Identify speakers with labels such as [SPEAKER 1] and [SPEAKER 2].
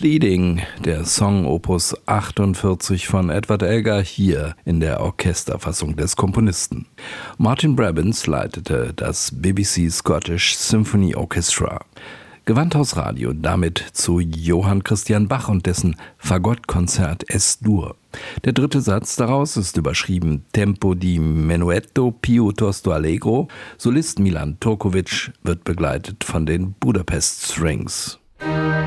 [SPEAKER 1] Pleading, der Song Opus 48 von Edward Elgar, hier in der Orchesterfassung des Komponisten. Martin Brabbins leitete das BBC Scottish Symphony Orchestra. Gewandhaus Radio damit zu Johann Christian Bach und dessen Fagottkonzert Es-Dur. Der dritte Satz daraus ist überschrieben Tempo di menuetto piuttosto allegro. Solist Milan Turkovic wird begleitet von den Budapest Strings.